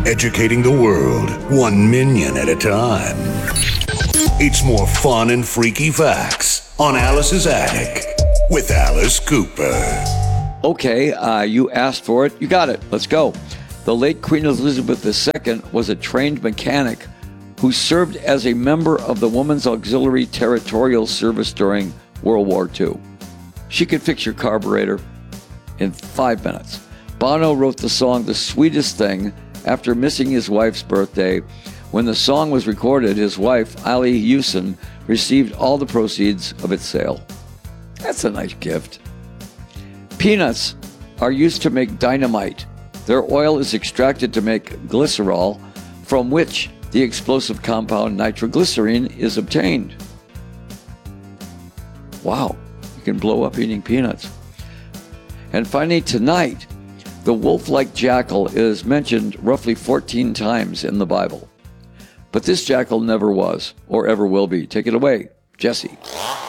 educating the world 1 minion at a time. It's more fun and freaky facts on Alice's Attic with Alice Cooper. Okay, you asked for it. You got it. Let's go. The late Queen Elizabeth II was a trained mechanic who served as a member of the Women's Auxiliary Territorial Service during World War II. She could fix your carburetor in 5 minutes. Bono wrote the song The Sweetest Thing after missing his wife's birthday. When the song was recorded, his wife, Ali Hewson, received all the proceeds of its sale. That's a nice gift. Peanuts are used to make dynamite. Their oil is extracted to make glycerol, from which the explosive compound nitroglycerine is obtained. Wow, you can blow up eating peanuts. And finally, tonight, the wolf-like jackal is mentioned roughly 14 times in the Bible. But this jackal never was, or ever will be. Take it away, Jesse.